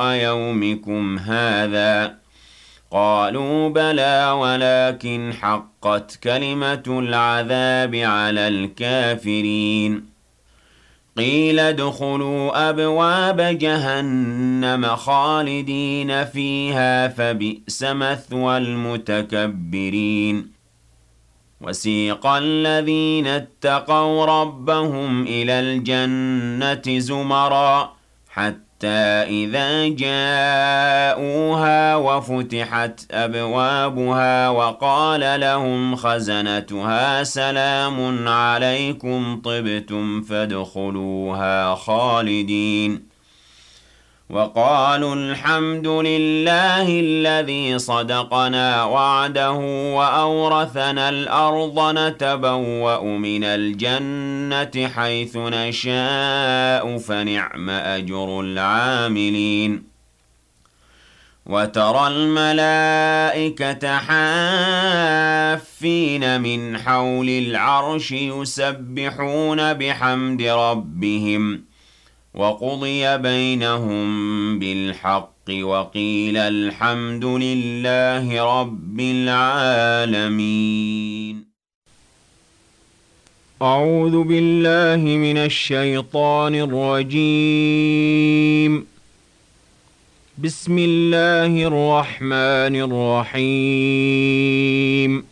لقاء يومكم هذا قالوا بلى ولكن حقت كلمة العذاب على الكافرين قيل ادخلوا أبواب جهنم خالدين فيها فبئس مثوى المتكبرين وسيق الذين اتقوا ربهم إلى الجنة زمرًا حتى إذا جاءوها وفتحت أبوابها وقال لهم خزنتها سلام عليكم طبتم فادخلوها خالدين وقالوا الحمد لله الذي صدقنا وعده وأورثنا الأرض نتبوأ من الجنة حيث نشاء فنعم أجر العاملين وترى الملائكة حافين من حول العرش يسبحون بحمد ربهم وقضي بينهم بالحق وقيل الحمد لله رب العالمين. أعوذ بالله من الشيطان الرجيم. بسم الله الرحمن الرحيم.